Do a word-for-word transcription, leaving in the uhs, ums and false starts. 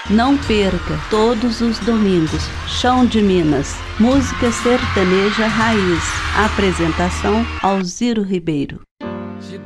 Não perca, todos os domingos, Chão de Minas, música sertaneja raiz. Apresentação Alziro Ribeiro.